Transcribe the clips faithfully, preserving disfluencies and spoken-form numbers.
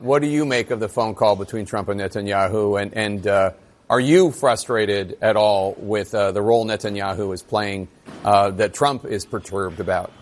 What do you make of the phone call between Trump and Netanyahu? And, and uh, are you frustrated at all with uh, the role Netanyahu is playing uh, that Trump is perturbed about?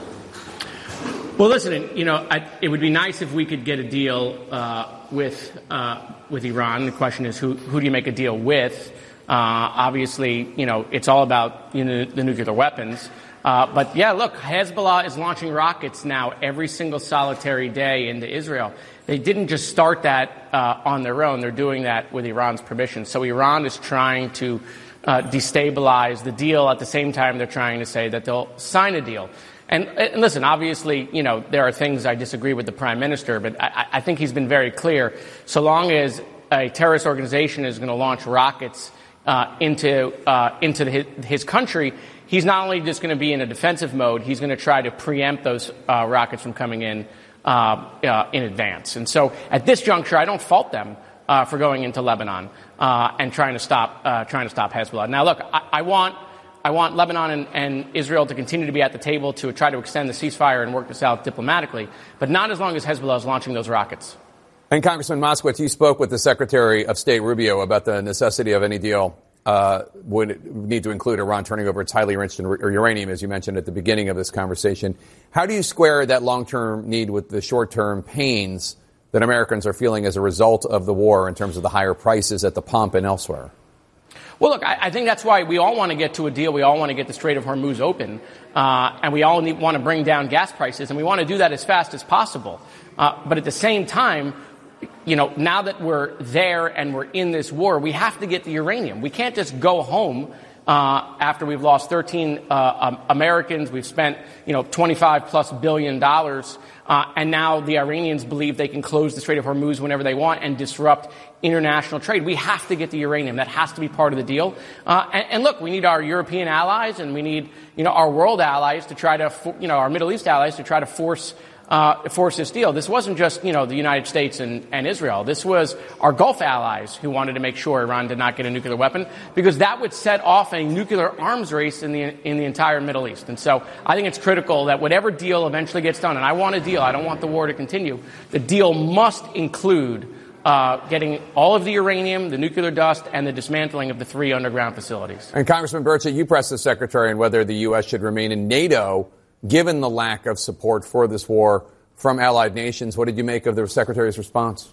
Well, listen, you know, I, it would be nice if we could get a deal uh, with uh, with Iran. The question is, who, who do you make a deal with? Uh, obviously, you know, it's all about you know, the nuclear weapons. Uh, but, yeah, look, Hezbollah is launching rockets now every single solitary day into Israel. They didn't just start that uh, on their own. They're doing that with Iran's permission. So Iran is trying to uh, destabilize the deal. At the same time, they're trying to say that they'll sign a deal. And, and listen, obviously, you know, there are things I disagree with the prime minister, but I, I think he's been very clear. So long as a terrorist organization is going to launch rockets uh, into uh, into the, his, his country, he's not only just going to be in a defensive mode, he's going to try to preempt those uh, rockets from coming in uh, uh, in advance. And so at this juncture, I don't fault them uh, for going into Lebanon uh, and trying to stop uh, trying to stop Hezbollah. Now, look, I, I want I want Lebanon and, and Israel to continue to be at the table to try to extend the ceasefire and work this out diplomatically, but not as long as Hezbollah is launching those rockets. And Congressman Moskowitz, you spoke with the Secretary of State Rubio about the necessity of any deal uh, would need to include Iran turning over its highly enriched uranium, as you mentioned at the beginning of this conversation. How do you square that long-term need with the short-term pains that Americans are feeling as a result of the war in terms of the higher prices at the pump and elsewhere? Well, look, I, I think that's why we all want to get to a deal. We all want to get the Strait of Hormuz open, uh, and we all need, want to bring down gas prices, and we want to do that as fast as possible. Uh, but at the same time, you know, now that we're there and we're in this war, we have to get the uranium. We can't just go home uh, after we've lost thirteen uh, um, Americans. We've spent, you know, twenty-five plus billion dollars. Uh, and now the Iranians believe they can close the Strait of Hormuz whenever they want and disrupt international trade. We have to get the uranium. That has to be part of the deal. Uh, and, and look, we need our European allies and we need, you know, our world allies to try to, you know, our Middle East allies to try to force Uh, force this deal. This wasn't just, you know, the United States and, and Israel. This was our Gulf allies who wanted to make sure Iran did not get a nuclear weapon, because that would set off a nuclear arms race in the in the entire Middle East. And so I think it's critical that whatever deal eventually gets done, and I want a deal, I don't want the war to continue, the deal must include uh, getting all of the uranium, the nuclear dust, and the dismantling of the three underground facilities. And Congressman Burchett, you pressed the Secretary on whether the U S should remain in NATO given the lack of support for this war from allied nations. What did you make of the Secretary's response?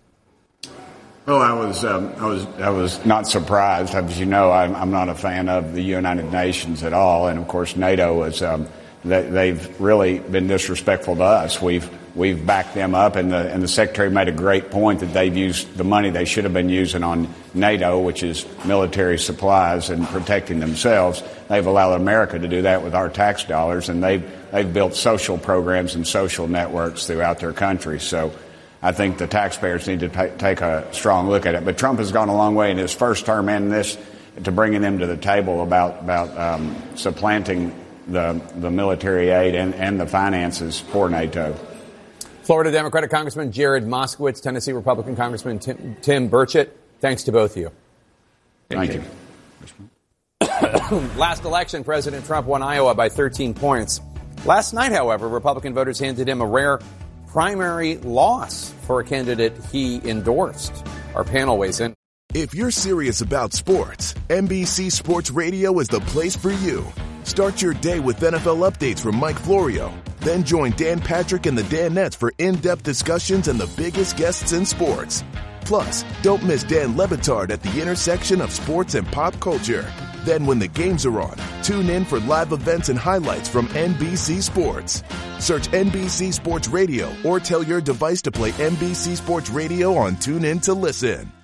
Well, I was, um, I was, I was not surprised. As you know, I'm, I'm not a fan of the United Nations at all, and of course, NATO is. Um, they, they've really been disrespectful to us. We've, we've backed them up, and the, and the Secretary made a great point that they've used the money they should have been using on NATO, which is military supplies and protecting themselves. They've allowed America to do that with our tax dollars, and they've, they've built social programs and social networks throughout their country. So I think the taxpayers need to pay, take a strong look at it. But Trump has gone a long way in his first term and this to bringing them to the table about, about um, supplanting the, the military aid and, and the finances for NATO. Florida Democratic Congressman Jared Moskowitz, Tennessee Republican Congressman Tim, Tim Burchett, thanks to both of you. Thank, Thank you. you. Last election, President Trump won Iowa by thirteen points. Last night, however, Republican voters handed him a rare primary loss for a candidate he endorsed. Our panel weighs in. If you're serious about sports, N B C Sports Radio is the place for you. Start your day with N F L updates from Mike Florio. Then join Dan Patrick and the Danettes for in-depth discussions and the biggest guests in sports. Plus, don't miss Dan Le Batard at the intersection of sports and pop culture. Then when the games are on, tune in for live events and highlights from N B C Sports. Search N B C Sports Radio or tell your device to play N B C Sports Radio on TuneIn to listen.